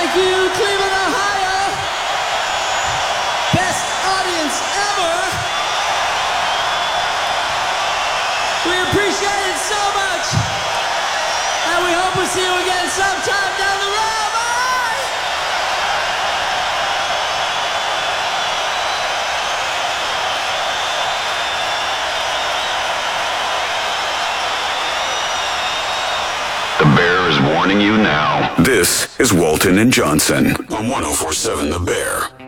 Thank you, Cleveland, Ohio. Best audience ever. We appreciate it so much. And we hope we'll see you again sometime down the road. Bye! The Bear is warning you now. This is Walton and Johnson on 104.7 The Bear.